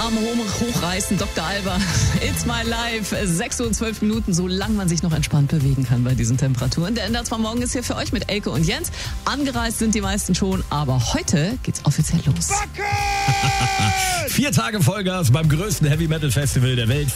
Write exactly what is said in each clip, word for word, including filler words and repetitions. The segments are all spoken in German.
Arme hochreißen, Doktor Alba. It's my life. sechs Uhr und zwölf Minuten, solange man sich noch entspannt bewegen kann bei diesen Temperaturen. Der N D R zwei Morgen ist hier für euch mit Elke und Jens. Angereist sind die meisten schon, aber heute geht's offiziell los. Vier Tage Vollgas beim größten Heavy Metal Festival der Welt.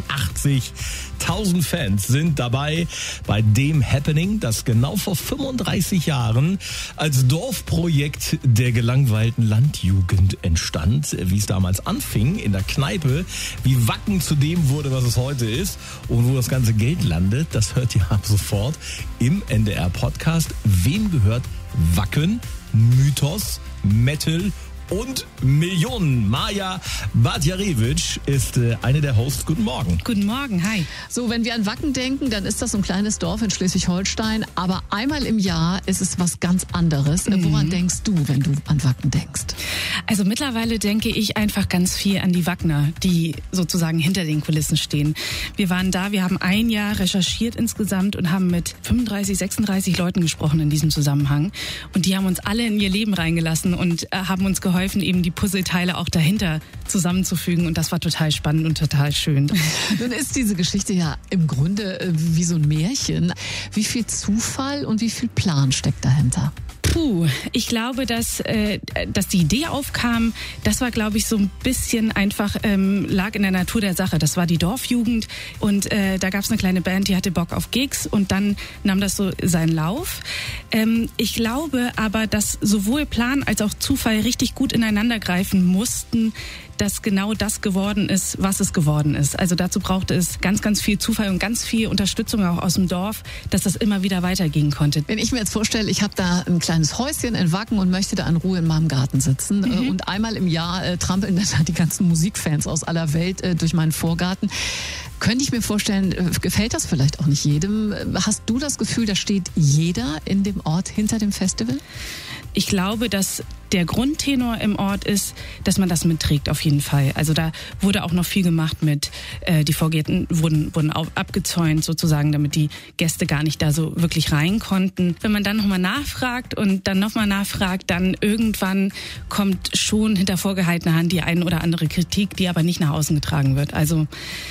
fünfundachtzigtausend Fans sind dabei bei dem Happening, das genau vor fünfunddreißig Jahren als Dorfprojekt der gelangweilten Landjugend entstand. Wie es damals anfing in der Kneipe, wie Wacken zu dem wurde, was es heute ist und wo das ganze Geld landet, das hört ihr ab sofort im N D R Podcast. Wem gehört Wacken, Mythos, Metal und Millionen? Maja Badjarewitsch ist äh, eine der Hosts. Guten Morgen. Guten Morgen, hi. So, wenn wir an Wacken denken, dann ist das so ein kleines Dorf in Schleswig-Holstein. Aber einmal im Jahr ist es was ganz anderes. Mhm. Woran denkst du, wenn du an Wacken denkst? Also mittlerweile denke ich einfach ganz viel an die Wackner, die sozusagen hinter den Kulissen stehen. Wir waren da, wir haben ein Jahr recherchiert insgesamt und haben mit fünfunddreißig, sechsunddreißig Leuten gesprochen in diesem Zusammenhang. Und die haben uns alle in ihr Leben reingelassen und äh, haben uns geholfen, eben die Puzzleteile auch dahinter zusammenzufügen. Und das war total spannend und total schön. Nun ist diese Geschichte ja im Grunde äh, wie so ein Märchen. Wie viel Zufall und wie viel Plan steckt dahinter? Puh, ich glaube, dass, äh, dass die Idee aufkam, das war, glaube ich, so ein bisschen einfach, ähm, lag in der Natur der Sache. Das war die Dorfjugend und äh, da gab es eine kleine Band, die hatte Bock auf Gigs und dann nahm das so seinen Lauf. Ähm, ich glaube aber, dass sowohl Plan als auch Zufall richtig gut ineinander greifen mussten, dass genau das geworden ist, was es geworden ist. Also dazu brauchte es ganz, ganz viel Zufall und ganz viel Unterstützung auch aus dem Dorf, dass das immer wieder weitergehen konnte. Wenn ich mir jetzt vorstelle, ich habe da ein kleines Häuschen in Wacken und möchte da in Ruhe in meinem Garten sitzen mhm. und einmal im Jahr äh, trampeln dann die ganzen Musikfans aus aller Welt äh, durch meinen Vorgarten. Könnte ich mir vorstellen, äh, gefällt das vielleicht auch nicht jedem. Hast du das Gefühl, da steht jeder in dem Ort hinter dem Festival? Ich glaube, dass der Grundtenor im Ort ist, dass man das mitträgt auf jeden Fall. Also da wurde auch noch viel gemacht mit, äh, die Vorgärten wurden, wurden auf, abgezäunt sozusagen, damit die Gäste gar nicht da so wirklich rein konnten. Wenn man dann nochmal nachfragt und dann nochmal nachfragt, dann irgendwann kommt schon hinter vorgehaltener Hand die ein oder andere Kritik, die aber nicht nach außen getragen wird. Also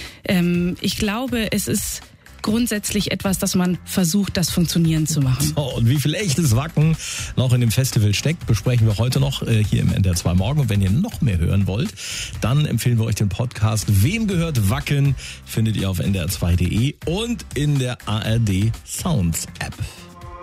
ähm, ich glaube, es ist grundsätzlich etwas, dass man versucht, das funktionieren zu machen. So, und wie viel echtes Wacken noch in dem Festival steckt, besprechen wir heute noch äh, hier im N D R zwei Morgen. Und wenn ihr noch mehr hören wollt, dann empfehlen wir euch den Podcast Wem gehört Wacken? Findet ihr auf N D R zwei Punkt de und in der A R D Sounds App.